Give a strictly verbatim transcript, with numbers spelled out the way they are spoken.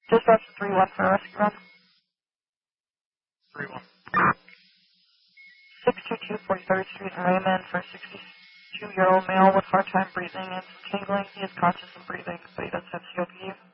Dispatch three one for a rescue run. three one. six two two forty-third Street in Raymond for a sixty-two-year-old male with hard time breathing and some tingling. He is conscious and breathing, but he doesn't have C O P D.